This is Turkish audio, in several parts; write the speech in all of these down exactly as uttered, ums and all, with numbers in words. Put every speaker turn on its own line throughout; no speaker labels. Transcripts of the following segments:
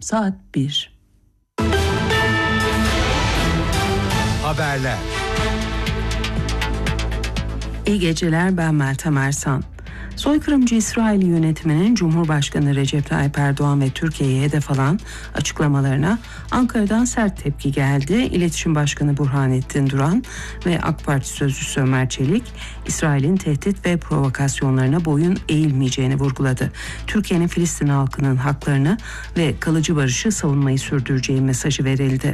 Saat bir.
Haberler.
İyi geceler, ben Meltem Ersan. Soykırımcı İsrail yönetiminin Cumhurbaşkanı Recep Tayyip Erdoğan ve Türkiye'ye hedef alan açıklamalarına Ankara'dan sert tepki geldi. İletişim Başkanı Burhanettin Duran ve AK Parti Sözcüsü Ömer Çelik, İsrail'in tehdit ve provokasyonlarına boyun eğilmeyeceğini vurguladı. Türkiye'nin Filistin halkının haklarını ve kalıcı barışı savunmayı sürdüreceği mesajı verildi.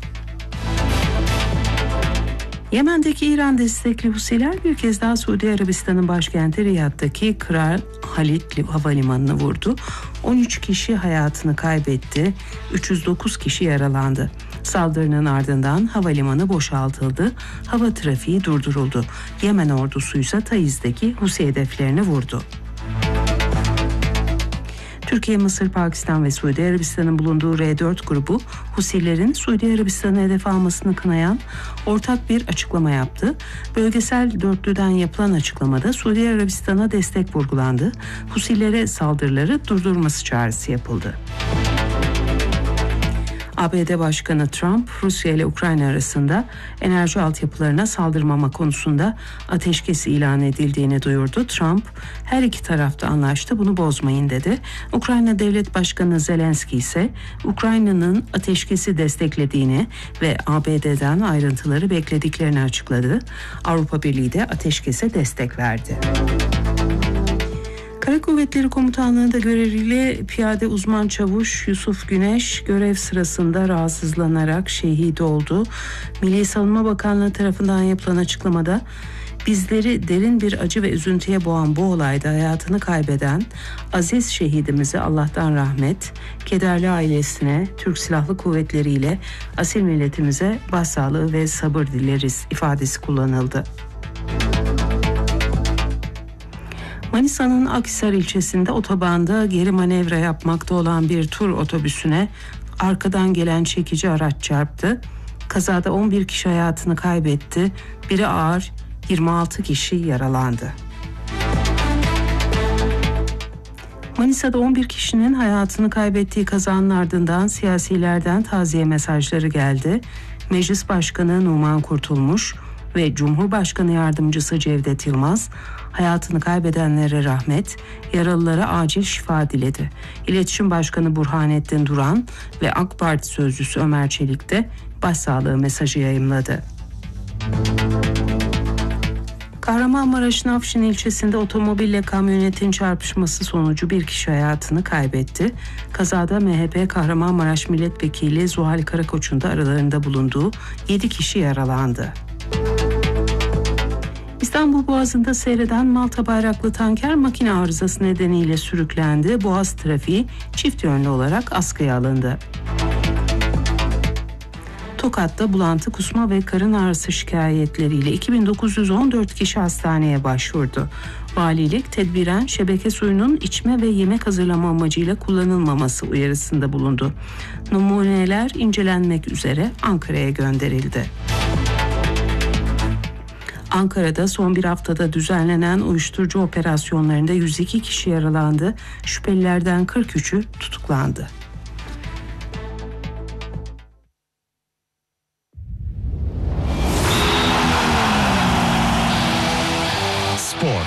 Yemen'deki İran destekli Husiler bir kez daha Suudi Arabistan'ın başkenti Riyad'daki Kral Halid Havalimanı'nı vurdu. on üç kişi hayatını kaybetti, üç yüz dokuz kişi yaralandı. Saldırının ardından havalimanı boşaltıldı, hava trafiği durduruldu. Yemen ordusu ise Taiz'deki Husi hedeflerini vurdu. Türkiye, Mısır, Pakistan ve Suudi Arabistan'ın bulunduğu R dört grubu Husilerin Suudi Arabistan'ı hedef almasını kınayan ortak bir açıklama yaptı. Bölgesel dörtlüden yapılan açıklamada Suudi Arabistan'a destek vurgulandı. Husilere saldırıları durdurması çağrısı yapıldı. A B D Başkanı Trump, Rusya ile Ukrayna arasında enerji altyapılarına saldırmama konusunda ateşkes ilan edildiğini duyurdu. Trump, her iki tarafta anlaştı, bunu bozmayın dedi. Ukrayna Devlet Başkanı Zelenski ise Ukrayna'nın ateşkesi desteklediğini ve A B D'den ayrıntıları beklediklerini açıkladı. Avrupa Birliği de ateşkese destek verdi. Kara Kuvvetleri Komutanlığı'nda görevli piyade uzman çavuş Yusuf Güneş görev sırasında rahatsızlanarak şehit oldu. Milli Savunma Bakanlığı tarafından yapılan açıklamada bizleri derin bir acı ve üzüntüye boğan bu olayda hayatını kaybeden aziz şehidimize Allah'tan rahmet, kederli ailesine, Türk Silahlı Kuvvetleri ile asil milletimize başsağlığı ve sabır dileriz ifadesi kullanıldı. Manisa'nın Akhisar ilçesinde otobanda geri manevra yapmakta olan bir tur otobüsüne arkadan gelen çekici araç çarptı. Kazada on bir kişi hayatını kaybetti, biri ağır, yirmi altı kişi yaralandı. Manisa'da on bir kişinin hayatını kaybettiği kazanın ardından siyasilerden taziye mesajları geldi. Meclis Başkanı Numan Kurtulmuş ve Cumhurbaşkanı Yardımcısı Cevdet Yılmaz hayatını kaybedenlere rahmet, yaralılara acil şifa diledi. İletişim Başkanı Burhanettin Duran ve AK Parti Sözcüsü Ömer Çelik de başsağlığı mesajı yayımladı. Kahramanmaraş'ın Afşin ilçesinde otomobille kamyonetin çarpışması sonucu bir kişi hayatını kaybetti. Kazada M H P Kahramanmaraş Milletvekili Zuhal Karakoç'un da aralarında bulunduğu yedi kişi yaralandı. İstanbul Boğazı'nda seyreden Malta bayraklı tanker makine arızası nedeniyle sürüklendi. Boğaz trafiği çift yönlü olarak askıya alındı. Tokat'ta bulantı, kusma ve karın ağrısı şikayetleriyle iki bin dokuz yüz on dört kişi hastaneye başvurdu. Valilik tedbiren şebeke suyunun içme ve yemek hazırlama amacıyla kullanılmaması uyarısında bulundu. Numuneler incelenmek üzere Ankara'ya gönderildi. Ankara'da son bir haftada düzenlenen uyuşturucu operasyonlarında yüz iki kişi yaralandı. Şüphelilerden kırk üçü tutuklandı.
Spor.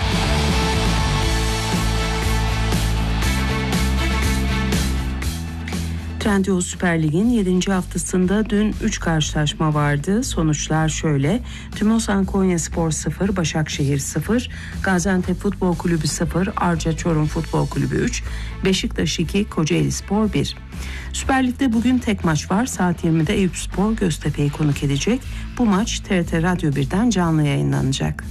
Trendyol Süper Lig'in yedinci haftasında dün üç karşılaşma vardı. Sonuçlar şöyle: Tümosan Konyaspor sıfır, Başakşehir sıfır, Gaziantep Futbol Kulübü sıfır, Arca Çorum Futbol Kulübü üç, Beşiktaş iki, Kocaelispor bir. Süper Lig'de bugün tek maç var. Saat yirmide Eyüpspor Göztepe'yi konuk edecek. Bu maç T R T Radyo birden canlı yayınlanacak.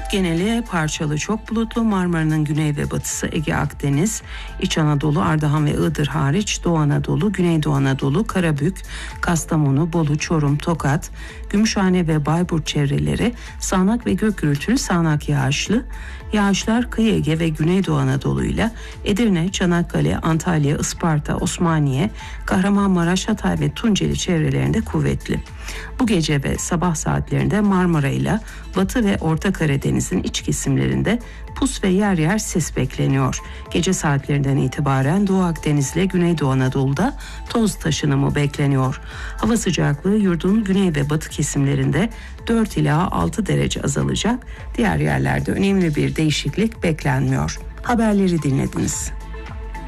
Bulut geneli parçalı çok bulutlu. Marmara'nın güney ve batısı, Ege, Akdeniz, İç Anadolu, Ardahan ve Iğdır hariç Doğu Anadolu, Güneydoğu Anadolu, Karabük, Kastamonu, Bolu, Çorum, Tokat, Gümüşhane ve Bayburt çevreleri sağanak ve gök gürültülü sağanak yağışlı. Yağışlar kıyı Ege ve Güneydoğu Anadolu ile Edirne, Çanakkale, Antalya, Isparta, Osmaniye, Kahramanmaraş, Hatay ve Tunceli çevrelerinde kuvvetli. Bu gece ve sabah saatlerinde Marmara ile Batı ve Orta Karadeniz'in iç kesimlerinde pus ve yer yer sis bekleniyor. Gece saatlerinden itibaren Doğu Akdeniz ile Güneydoğu Anadolu'da toz taşınımı bekleniyor. Hava sıcaklığı yurdun güney ve batı kesimlerinde dört ila altı derece azalacak. Diğer yerlerde önemli bir değişiklik beklenmiyor. Haberleri dinlediniz.